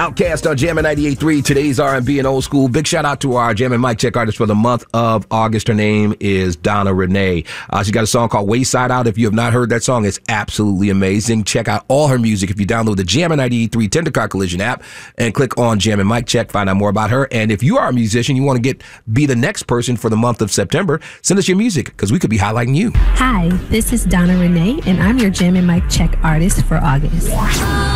Outcast on Jammin' 98.3. Today's R&B and old school. Big shout out to our Jammin' Mic Check artist for the month of August. Her name is Donna Renee. She got a song called Wayside Out. If you have not heard that song, it's absolutely amazing. Check out all her music if you download the Jammin' 98.3 Tender Car Collision app and click on Jammin' Mic Check. Find out more about her. And if you are a musician, you want to be the next person for the month of September, send us your music because we could be highlighting you. Hi, this is Donna Renee, and I'm your Jammin' Mic Check artist for August.